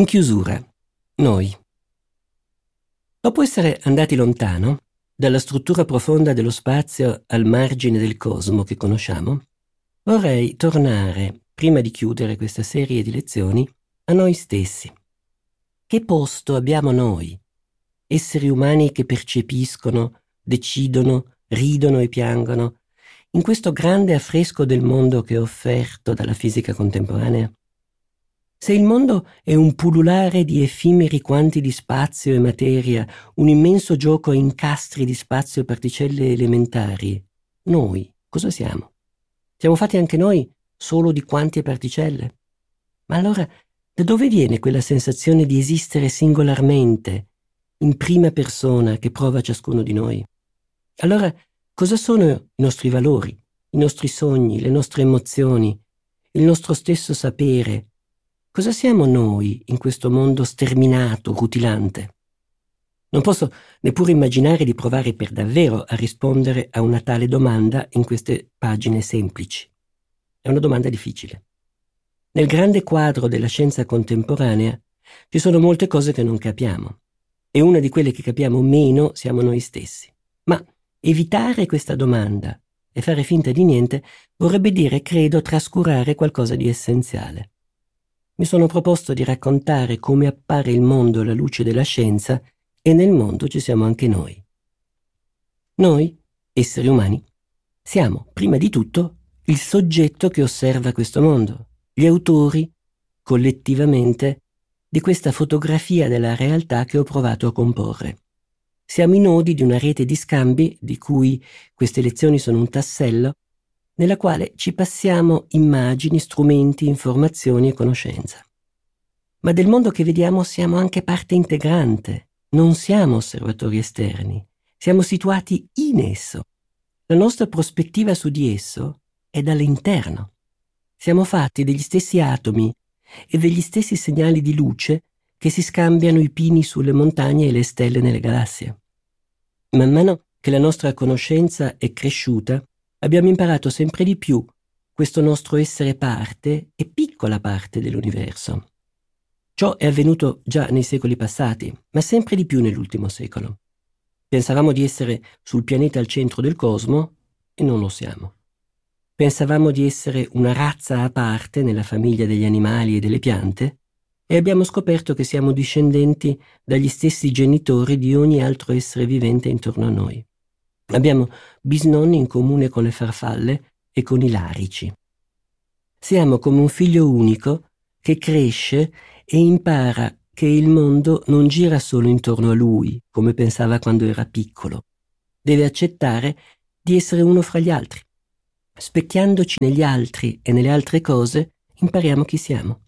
In chiusura, noi. Dopo essere andati lontano, dalla struttura profonda dello spazio al margine del cosmo che conosciamo, vorrei tornare, prima di chiudere questa serie di lezioni, a noi stessi. Che posto abbiamo noi, esseri umani che percepiscono, decidono, ridono e piangono, in questo grande affresco del mondo che è offerto dalla fisica contemporanea? Se il mondo è un pullulare di effimeri quanti di spazio e materia, un immenso gioco a incastri di spazio e particelle elementari, noi cosa siamo? Siamo fatti anche noi solo di quanti e particelle? Ma allora, da dove viene quella sensazione di esistere singolarmente, in prima persona, che prova ciascuno di noi? Allora, cosa sono i nostri valori, i nostri sogni, le nostre emozioni, il nostro stesso sapere? Cosa siamo noi in questo mondo sterminato, rutilante? Non posso neppure immaginare di provare per davvero a rispondere a una tale domanda in queste pagine semplici. È una domanda difficile. Nel grande quadro della scienza contemporanea ci sono molte cose che non capiamo, e una di quelle che capiamo meno siamo noi stessi. Ma evitare questa domanda e fare finta di niente vorrebbe dire, credo, trascurare qualcosa di essenziale. Mi sono proposto di raccontare come appare il mondo alla luce della scienza, e nel mondo ci siamo anche noi. Noi, esseri umani, siamo, prima di tutto, il soggetto che osserva questo mondo, gli autori, collettivamente, di questa fotografia della realtà che ho provato a comporre. Siamo i nodi di una rete di scambi, di cui queste lezioni sono un tassello, nella quale ci passiamo immagini, strumenti, informazioni e conoscenza. Ma del mondo che vediamo siamo anche parte integrante, non siamo osservatori esterni, siamo situati in esso. La nostra prospettiva su di esso è dall'interno. Siamo fatti degli stessi atomi e degli stessi segnali di luce che si scambiano i pini sulle montagne e le stelle nelle galassie. Man mano che la nostra conoscenza è cresciuta, abbiamo imparato sempre di più questo nostro essere parte e piccola parte dell'universo. Ciò è avvenuto già nei secoli passati, ma sempre di più nell'ultimo secolo. Pensavamo di essere sul pianeta al centro del cosmo e non lo siamo. Pensavamo di essere una razza a parte nella famiglia degli animali e delle piante e abbiamo scoperto che siamo discendenti dagli stessi genitori di ogni altro essere vivente intorno a noi. Abbiamo bisnonni in comune con le farfalle e con i larici. Siamo come un figlio unico che cresce e impara che il mondo non gira solo intorno a lui, come pensava quando era piccolo. Deve accettare di essere uno fra gli altri. Specchiandoci negli altri e nelle altre cose, impariamo chi siamo.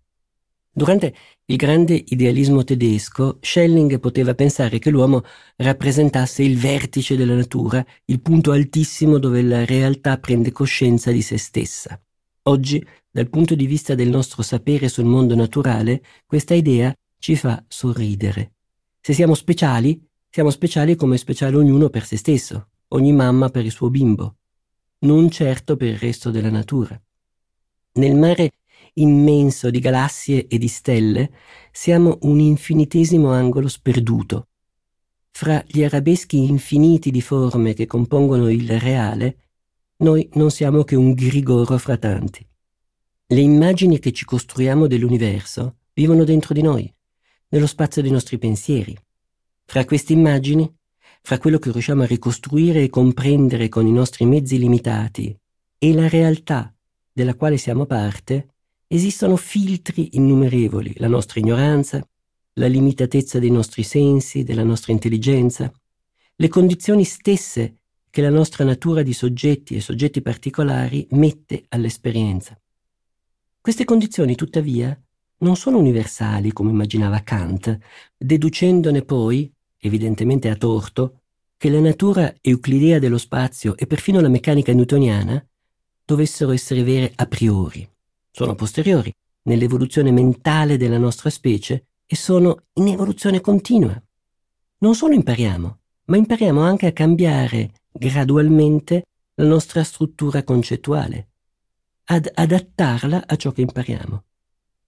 Durante il grande idealismo tedesco, Schelling poteva pensare che l'uomo rappresentasse il vertice della natura, il punto altissimo dove la realtà prende coscienza di se stessa. Oggi, dal punto di vista del nostro sapere sul mondo naturale, questa idea ci fa sorridere. Se siamo speciali come è speciale ognuno per se stesso, ogni mamma per il suo bimbo, non certo per il resto della natura. Nel mare immenso di galassie e di stelle siamo un infinitesimo angolo sperduto. Fra gli arabeschi infiniti di forme che compongono il reale, noi non siamo che un grigoro fra tanti. Le immagini che ci costruiamo dell'universo vivono dentro di noi, nello spazio dei nostri pensieri. Fra queste immagini, fra quello che riusciamo a ricostruire e comprendere con i nostri mezzi limitati e la realtà della quale siamo parte, esistono filtri innumerevoli, la nostra ignoranza, la limitatezza dei nostri sensi, della nostra intelligenza, le condizioni stesse che la nostra natura di soggetti e soggetti particolari mette all'esperienza. Queste condizioni, tuttavia, non sono universali come immaginava Kant, deducendone poi, evidentemente a torto, che la natura euclidea dello spazio e perfino la meccanica newtoniana dovessero essere vere a priori. Sono posteriori nell'evoluzione mentale della nostra specie e sono in evoluzione continua. Non solo impariamo, ma impariamo anche a cambiare gradualmente la nostra struttura concettuale, ad adattarla a ciò che impariamo.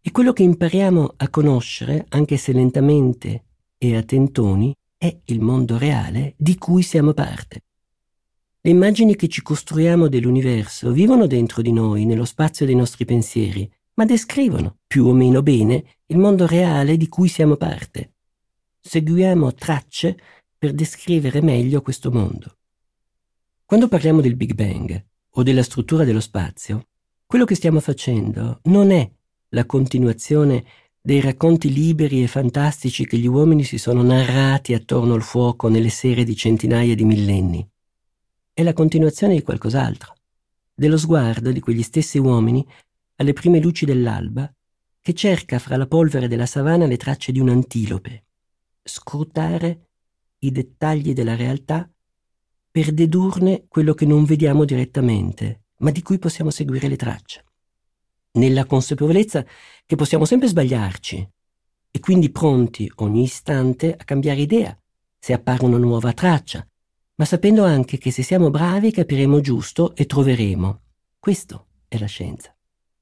E quello che impariamo a conoscere, anche se lentamente e a tentoni, è il mondo reale di cui siamo parte. Le immagini che ci costruiamo dell'universo vivono dentro di noi, nello spazio dei nostri pensieri, ma descrivono, più o meno bene, il mondo reale di cui siamo parte. Seguiamo tracce per descrivere meglio questo mondo. Quando parliamo del Big Bang o della struttura dello spazio, quello che stiamo facendo non è la continuazione dei racconti liberi e fantastici che gli uomini si sono narrati attorno al fuoco nelle sere di centinaia di millenni. È la continuazione di qualcos'altro, dello sguardo di quegli stessi uomini alle prime luci dell'alba che cerca fra la polvere della savana le tracce di un antilope, scrutare i dettagli della realtà per dedurne quello che non vediamo direttamente, ma di cui possiamo seguire le tracce, nella consapevolezza che possiamo sempre sbagliarci e quindi pronti ogni istante a cambiare idea se appare una nuova traccia, ma sapendo anche che se siamo bravi capiremo giusto e troveremo. Questo è la scienza.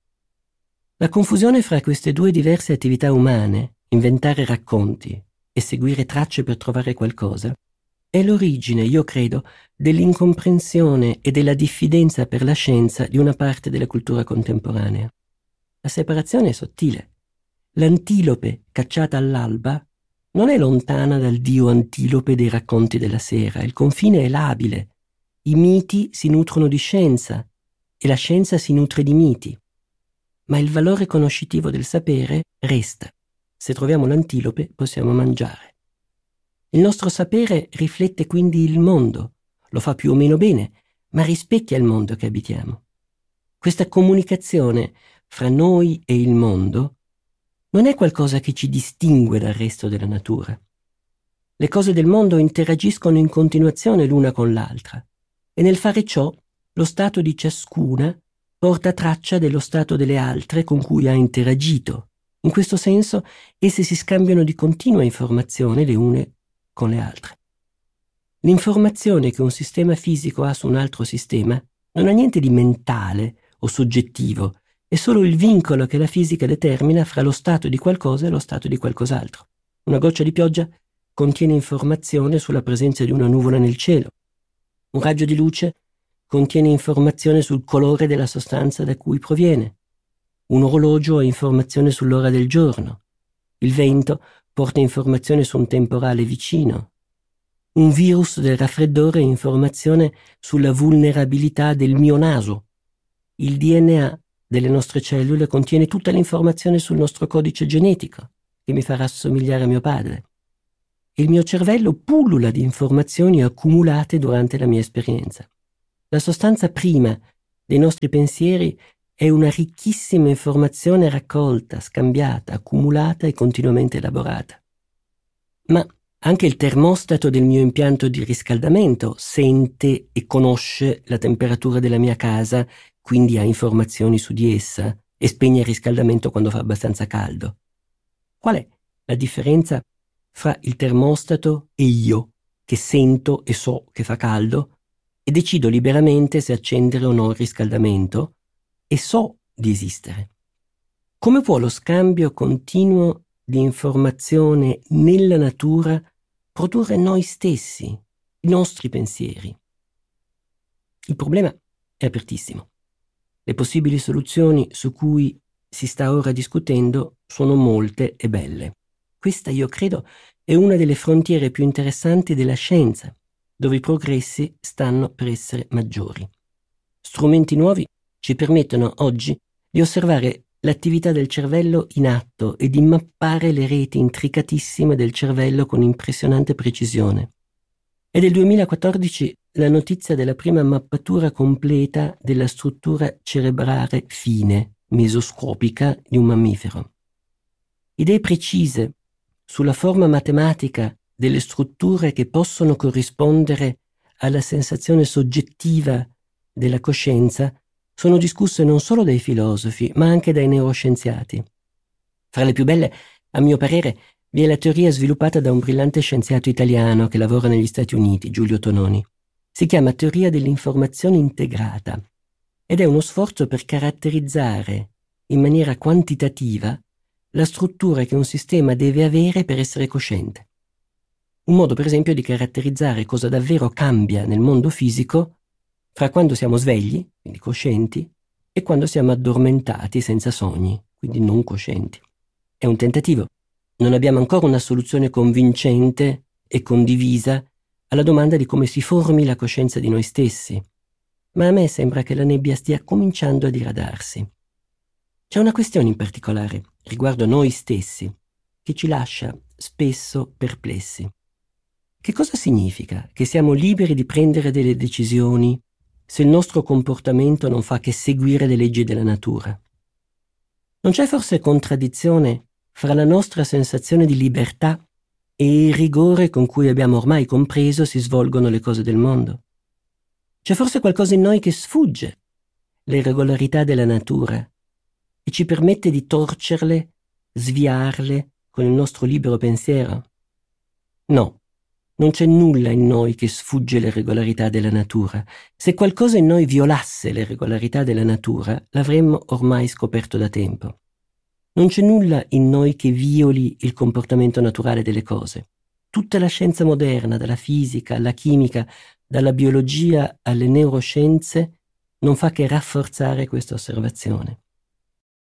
La confusione fra queste due diverse attività umane, inventare racconti e seguire tracce per trovare qualcosa, è l'origine, io credo, dell'incomprensione e della diffidenza per la scienza di una parte della cultura contemporanea. La separazione è sottile. L'antilope cacciata all'alba non è lontana dal dio antilope dei racconti della sera. Il confine è labile. I miti si nutrono di scienza e la scienza si nutre di miti. Ma il valore conoscitivo del sapere resta. Se troviamo l'antilope possiamo mangiare. Il nostro sapere riflette quindi il mondo, lo fa più o meno bene, ma rispecchia il mondo che abitiamo. Questa comunicazione fra noi e il mondo non è qualcosa che ci distingue dal resto della natura. Le cose del mondo interagiscono in continuazione l'una con l'altra e nel fare ciò lo stato di ciascuna porta traccia dello stato delle altre con cui ha interagito. In questo senso esse si scambiano di continua informazione le une con le altre. L'informazione che un sistema fisico ha su un altro sistema non ha niente di mentale o soggettivo, è solo il vincolo che la fisica determina fra lo stato di qualcosa e lo stato di qualcos'altro. Una goccia di pioggia contiene informazione sulla presenza di una nuvola nel cielo. Un raggio di luce contiene informazione sul colore della sostanza da cui proviene. Un orologio ha informazione sull'ora del giorno. Il vento porta informazione su un temporale vicino. Un virus del raffreddore ha informazione sulla vulnerabilità del mio naso. Il DNA delle nostre cellule contiene tutta l'informazione sul nostro codice genetico, che mi farà somigliare a mio padre. Il mio cervello pullula di informazioni accumulate durante la mia esperienza. La sostanza prima dei nostri pensieri è una ricchissima informazione raccolta, scambiata, accumulata e continuamente elaborata. Ma anche il termostato del mio impianto di riscaldamento sente e conosce la temperatura della mia casa, quindi ha informazioni su di essa e spegne il riscaldamento quando fa abbastanza caldo. Qual è la differenza fra il termostato e io, che sento e so che fa caldo, e decido liberamente se accendere o no il riscaldamento, e so di esistere? Come può lo scambio continuo di informazione nella natura produrre noi stessi, i nostri pensieri? Il problema è apertissimo. Le possibili soluzioni su cui si sta ora discutendo sono molte e belle. Questa, io credo, è una delle frontiere più interessanti della scienza, dove i progressi stanno per essere maggiori. Strumenti nuovi ci permettono oggi di osservare l'attività del cervello in atto e di mappare le reti intricatissime del cervello con impressionante precisione. È del 2014 la notizia della prima mappatura completa della struttura cerebrale fine, mesoscopica, di un mammifero. Idee precise sulla forma matematica delle strutture che possono corrispondere alla sensazione soggettiva della coscienza sono discusse non solo dai filosofi, ma anche dai neuroscienziati. Fra le più belle, a mio parere, vi è la teoria sviluppata da un brillante scienziato italiano che lavora negli Stati Uniti, Giulio Tononi. Si chiama teoria dell'informazione integrata ed è uno sforzo per caratterizzare in maniera quantitativa la struttura che un sistema deve avere per essere cosciente. Un modo, per esempio, di caratterizzare cosa davvero cambia nel mondo fisico fra quando siamo svegli, quindi coscienti, e quando siamo addormentati senza sogni, quindi non coscienti. È un tentativo. Non abbiamo ancora una soluzione convincente e condivisa alla domanda di come si formi la coscienza di noi stessi, ma a me sembra che la nebbia stia cominciando a diradarsi. C'è una questione in particolare riguardo noi stessi che ci lascia spesso perplessi. Che cosa significa che siamo liberi di prendere delle decisioni se il nostro comportamento non fa che seguire le leggi della natura? Non c'è forse contraddizione fra la nostra sensazione di libertà e il rigore con cui abbiamo ormai compreso si svolgono le cose del mondo? C'è forse qualcosa in noi che sfugge le regolarità della natura e ci permette di torcerle, sviarle con il nostro libero pensiero? No. Non c'è nulla in noi che sfugge le regolarità della natura. Se qualcosa in noi violasse le regolarità della natura, l'avremmo ormai scoperto da tempo. Non c'è nulla in noi che violi il comportamento naturale delle cose. Tutta la scienza moderna, dalla fisica alla chimica, dalla biologia alle neuroscienze, non fa che rafforzare questa osservazione.